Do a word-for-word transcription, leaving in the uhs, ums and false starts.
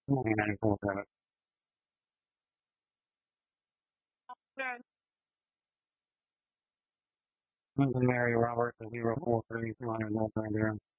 nineteen ninety-four credit. Lincoln Mary Roberts, zero four three, two hundred North Van Buren.